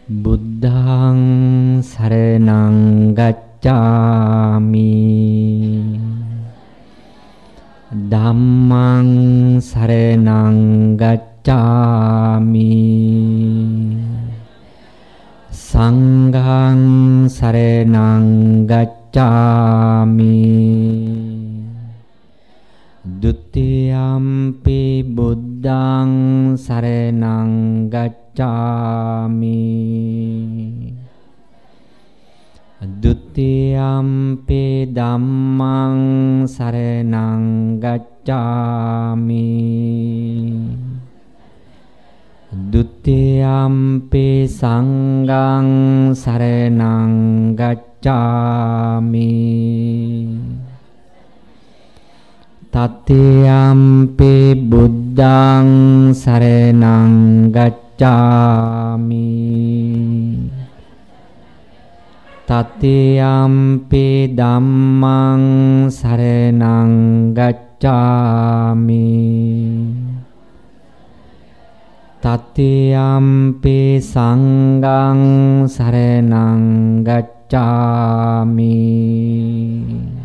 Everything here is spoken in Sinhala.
බුද්ධං සරණං ගච්ඡාමි ධම්මං සරණං ගච්ඡාමි සංඝං සරණං ගච්ඡාමි ဒုတိယံ පි බුද්ධං සරණං ගච්ඡාමි ဒုတိယံ පි ධම්මං සරණං ගච්ඡාමි ဒုတိယံ පි සංඝං සරණං ගච්ඡාමි තතියම්පි බුද්ධං සරණං ගච්ඡාමි තතියම්පි ධම්මං සරණං ගච්ඡාමි තතියම්පි සංඝං සරණං ගච්ඡාමි